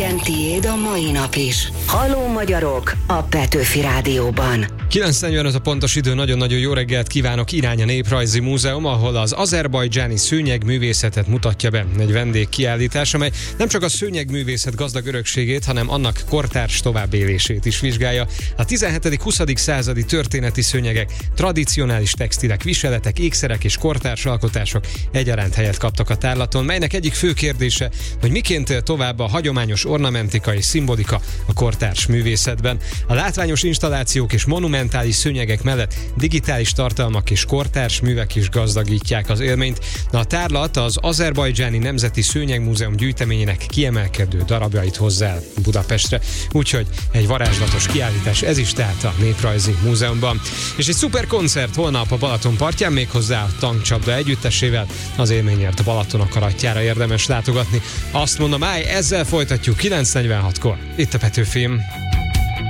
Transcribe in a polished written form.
Legyen tiéd a mai nap is. Halló magyarok a Petőfi Rádióban. 9:45 a pontos idő, nagyon-nagyon jó reggelt kívánok, irány a Néprajzi Múzeum, ahol az azerbajdzsáni szőnyegművészetet mutatja be egy vendégkiállítás, amely nem csak a szőnyegművészet gazdag örökségét, hanem annak kortárs továbbélését is vizsgálja. A 17.-20. századi történeti szőnyegek, tradicionális textilek, viseletek, ékszerek és kortárs alkotások egyaránt helyet kaptak a tárlaton, melynek egyik fő kérdése, hogy miként tovább a hagyományos ornamentika és szimbolika a kortárs művészetben. A látványos installációk és monumentális szőnyegek mellett digitális tartalmak és kortárs művek is gazdagítják az élményt. A tárlat az Azerbajdzsáni Nemzeti Szőnyegmúzeum gyűjteményének kiemelkedő darabjait hozzá el Budapestre. Úgyhogy egy varázslatos kiállítás ez is tehát a Néprajzi Múzeumban. És egy szuper koncert holnap a Balaton partján, méghozzá a Tankcsapda együttesével. Az élményért a Balaton akaratjára érdemes látogatni. Azt mondom, ezzel folytatjuk 9:46-kor. Itt a Petőfim.